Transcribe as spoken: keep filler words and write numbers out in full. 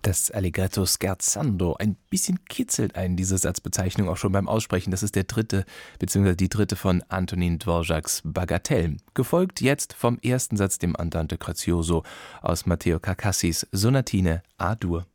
Das Allegretto scherzando. Ein bisschen kitzelt einen diese Satzbezeichnung auch schon beim Aussprechen. Das ist der dritte, beziehungsweise die dritte von Antonin Dvořáks Bagatelle. Gefolgt jetzt vom ersten Satz, dem Andante grazioso aus Matteo Carcassis Sonatine A-Dur.